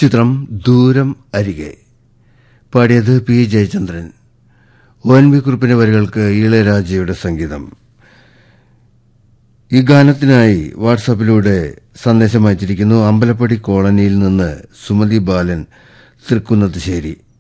ചിത്രം ദൂരം അരികെ. പാടിയത് പി ജയചന്ദ്രൻ. ONV കുറുപ്പിന്റെ വരികൾക്ക് ഇളയരാജയുടെ സംഗീതം. ഈ ഗാനത്തിനായി വാട്സാപ്പിലൂടെ സന്ദേശം അയച്ചിരിക്കുന്നു. അമ്പലപ്പടി കോളനിയിൽ നിന്ന് സുമതി ബാലൻ, തൃക്കുന്നത്തുശ്ശേരി.